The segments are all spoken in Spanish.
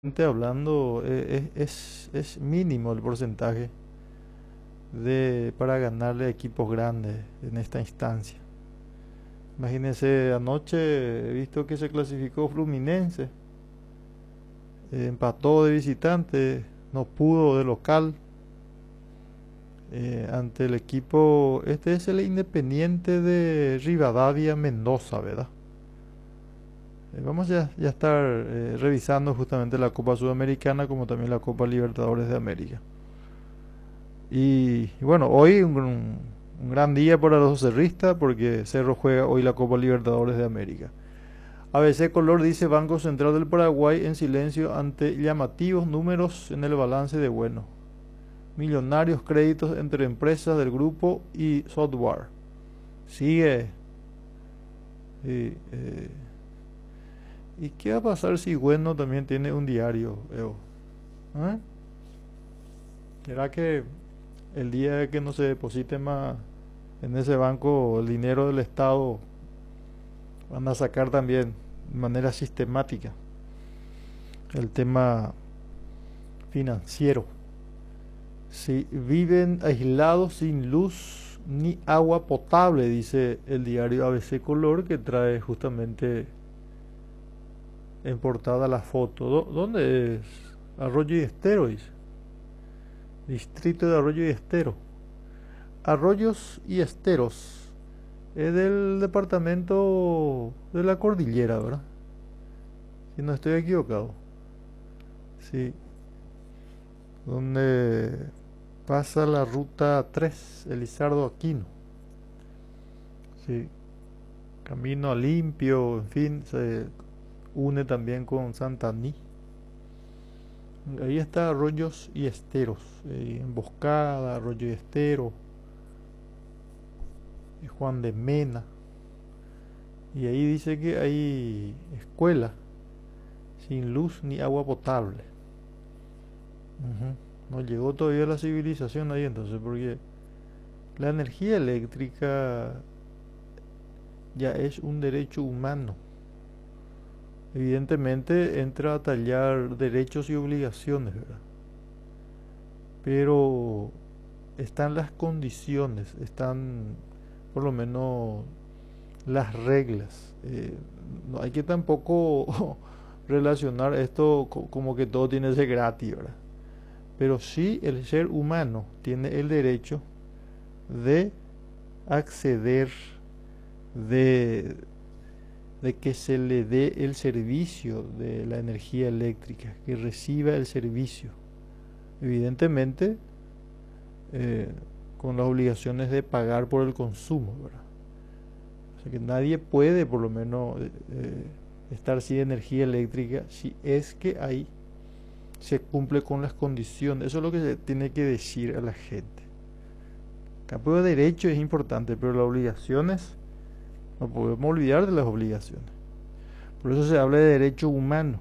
Hablando, es mínimo el porcentaje para ganarle a equipos grandes en esta instancia. Imagínense, anoche he visto que se clasificó Fluminense, empató de visitante, no pudo de local ante el equipo. Este es el Independiente de Rivadavia, Mendoza, ¿verdad? Vamos ya a estar revisando justamente la Copa Sudamericana como también la Copa Libertadores de América. Y bueno, hoy un gran día para los cerristas porque Cerro juega hoy la Copa Libertadores de América. ABC Color dice Banco Central del Paraguay en silencio ante llamativos números en el balance de bueno. Millonarios créditos entre empresas del grupo y software. Sigue. Y, ¿Y qué va a pasar si Bueno también tiene un diario, Evo? ¿Eh? ¿Será que el día que no se deposite más en ese banco el dinero del Estado van a sacar también de manera sistemática el tema financiero? Si viven aislados sin luz ni agua potable, dice el diario ABC Color, que trae justamente en portada la foto. ¿Dónde es? Arroyo y Estero, dice. Distrito de Arroyo y Estero. Arroyos y Esteros. Es del departamento de la Cordillera, ¿verdad? Si no estoy equivocado. Sí. Donde pasa la ruta 3, Elizardo Aquino. Sí. Camino a Limpio, en fin, se une también con Santaní. Ahí está Arroyos y Esteros, Emboscada, Arroyo y Estero, Juan de Mena. Y ahí dice que hay escuela sin luz ni agua potable. No llegó todavía la civilización ahí entonces, porque la energía eléctrica ya es un derecho humano. Evidentemente entra a tallar derechos y obligaciones, ¿verdad? Pero están las condiciones, están por lo menos las reglas. No hay que tampoco relacionar esto como que todo tiene que ser gratis, ¿verdad? Pero sí el ser humano tiene el derecho de acceder, de, de que se le dé el servicio de la energía eléctrica, que reciba el servicio. Evidentemente, con las obligaciones de pagar por el consumo, ¿verdad? O sea que nadie puede, por lo menos, estar sin energía eléctrica si es que ahí se cumple con las condiciones. Eso es lo que se tiene que decir a la gente. El campo de derecho es importante, pero las obligaciones, no podemos olvidar de las obligaciones. Por eso se habla de derecho humano.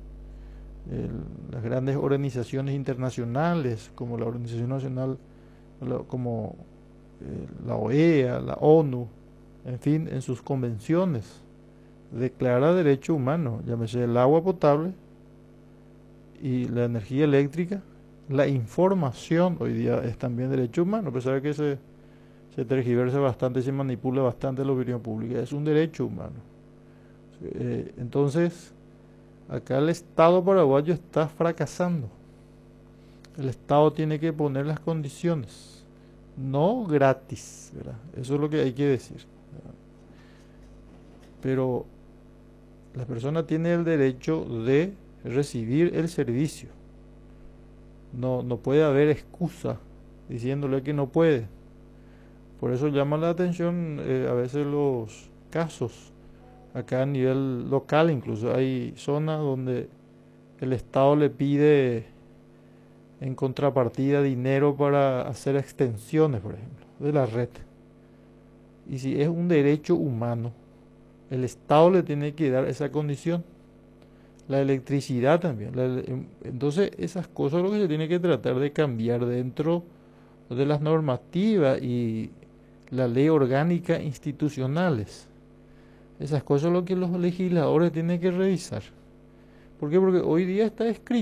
Las grandes organizaciones internacionales, como la Organización Nacional, como la OEA, la ONU, en fin, en sus convenciones, declara derecho humano, llámese el agua potable y la energía eléctrica. La información hoy día es también derecho humano, a pesar de que se tergiversa bastante y se manipula bastante la opinión pública, es un derecho humano. Entonces, acá el Estado paraguayo está fracasando. El Estado tiene que poner las condiciones, no gratis, ¿verdad? Eso es lo que hay que decir, ¿verdad? Pero la persona tiene el derecho de recibir el servicio. No puede haber excusa diciéndole que no puede. Por eso llama la atención a veces los casos. Acá a nivel local incluso hay zonas donde el Estado le pide en contrapartida dinero para hacer extensiones, por ejemplo, de la red. Y si es un derecho humano, el Estado le tiene que dar esa condición. La electricidad también. Entonces esas cosas es lo que se tiene que tratar de cambiar dentro de las normativas y la ley orgánica institucionales. Esas cosas es lo que los legisladores tienen que revisar. ¿Por qué? Porque hoy día está escrito.